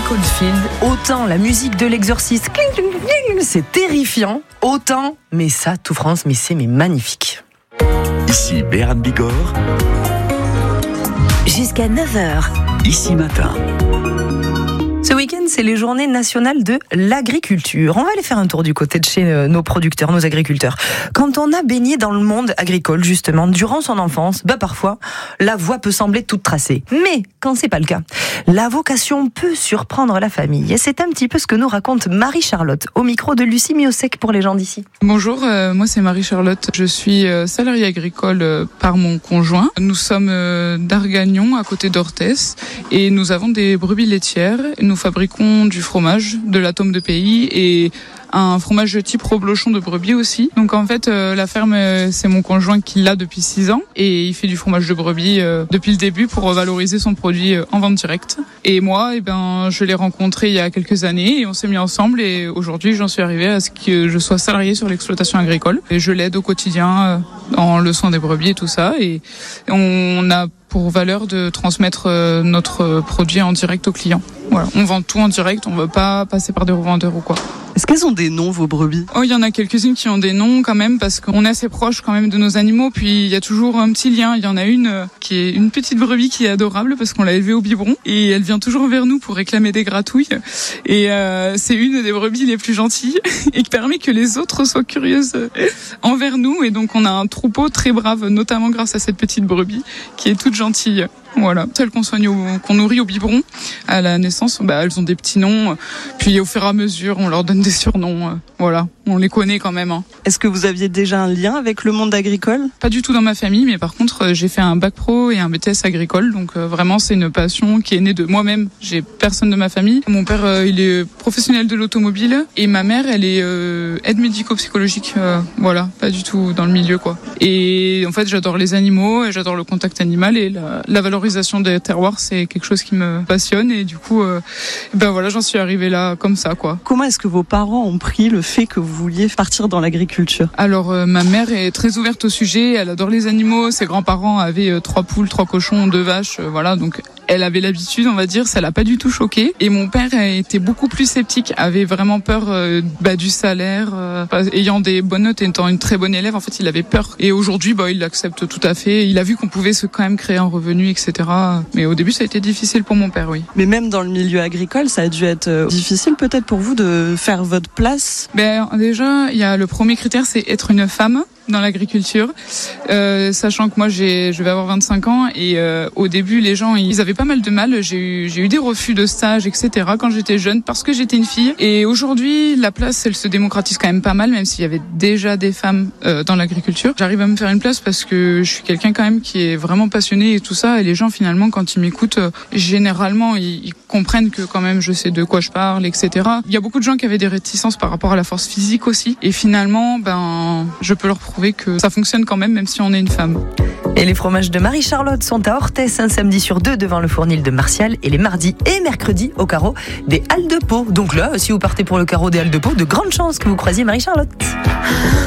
Michael Field, autant la musique de l'exorciste, c'est terrifiant, autant, mais ça, tout France, mais c'est magnifique. Ici Béran Bigorre. Jusqu'à 9h. Ici Matin. Ce week-end, c'est les journées nationales de l'agriculture. On va aller faire un tour du côté de chez nos producteurs, nos agriculteurs. Quand on a baigné dans le monde agricole, justement, durant son enfance, parfois, la voie peut sembler toute tracée. Mais quand c'est pas le cas, la vocation peut surprendre la famille. Et c'est un petit peu ce que nous raconte Marie-Charlotte, au micro de Lucie Miosec pour les gens d'ici. Bonjour, moi c'est Marie-Charlotte. Je suis salariée agricole par mon conjoint. Nous sommes d'Argagnon, à côté d'Orthès, et nous avons des brebis laitières. Nous fabriquons du fromage, de l'atome de pays et un fromage de type reblochon de brebis aussi. Donc en fait, la ferme, c'est mon conjoint qui l'a depuis 6 ans et il fait du fromage de brebis depuis le début pour valoriser son produit en vente directe. Et moi, je l'ai rencontré il y a quelques années et on s'est mis ensemble et aujourd'hui, j'en suis arrivée à ce que je sois salariée sur l'exploitation agricole et je l'aide au quotidien dans le soin des brebis et tout ça. Et on a pour valeur de transmettre notre produit en direct aux clients. Voilà, on vend tout en direct, on veut pas passer par des revendeurs ou quoi. Est-ce qu'elles ont des noms, vos brebis ? Oh, il y en a quelques-unes qui ont des noms quand même parce qu'on est assez proche quand même de nos animaux. Puis il y a toujours un petit lien. Il y en a une qui est une petite brebis qui est adorable parce qu'on l'a élevée au biberon et elle vient toujours vers nous pour réclamer des gratouilles. Et c'est une des brebis les plus gentilles et qui permet que les autres soient curieuses envers nous. Et donc on a un troupeau très brave, notamment grâce à cette petite brebis qui est toute gentille. Voilà, celles qu'on nourrit au biberon à la naissance, elles ont des petits noms. Puis au fur et à mesure, on leur donne des surnoms. Voilà, on les connaît quand même. Est-ce que vous aviez déjà un lien avec le monde agricole ? Pas du tout dans ma famille, mais par contre, j'ai fait un bac pro et un BTS agricole. Donc vraiment, c'est une passion qui est née de moi-même. J'ai personne de ma famille. Mon père, il est professionnel de l'automobile et ma mère, elle est aide médico-psychologique. Voilà, pas du tout dans le milieu, quoi. Et en fait, j'adore les animaux, et j'adore le contact animal et la valorisation des terroirs, c'est quelque chose qui me passionne et du coup, voilà, j'en suis arrivée là comme ça, quoi. Comment est-ce que vos parents ont pris le fait que vous vouliez partir dans l'agriculture ? Alors, ma mère est très ouverte au sujet, elle adore les animaux, ses grands-parents avaient 3 poules, 3 cochons, 2 vaches, voilà, donc elle avait l'habitude, on va dire, ça l'a pas du tout choqué. Et mon père était beaucoup plus sceptique, avait vraiment peur du salaire, ayant des bonnes notes et étant une très bonne élève, en fait, il avait peur. Et aujourd'hui, il l'accepte tout à fait. Il a vu qu'on pouvait quand même créer un revenu, etc. Mais au début, ça a été difficile pour mon père, oui. Mais même dans le milieu agricole, ça a dû être difficile peut-être pour vous de faire votre place ? Déjà, il y a le premier critère, c'est être une femme dans l'agriculture, sachant que moi je vais avoir 25 ans et au début les gens ils avaient pas mal de mal, j'ai eu des refus de stage, etc. quand j'étais jeune parce que j'étais une fille. Et aujourd'hui la place elle se démocratise quand même pas mal, même s'il y avait déjà des femmes dans l'agriculture. J'arrive à me faire une place parce que je suis quelqu'un quand même qui est vraiment passionné et tout ça, et les gens finalement quand ils m'écoutent généralement ils comprennent que quand même je sais de quoi je parle, etc. Il y a beaucoup de gens qui avaient des réticences par rapport à la force physique aussi, et finalement je peux leur prouver que ça fonctionne quand même si on est une femme. Et les fromages de Marie-Charlotte sont à Orthès un samedi sur 2 devant le fournil de Martial et les mardis et mercredis au carreau des Halles de Pau. Donc là, si vous partez pour le carreau des Halles de Pau, de grandes chances que vous croisiez Marie-Charlotte.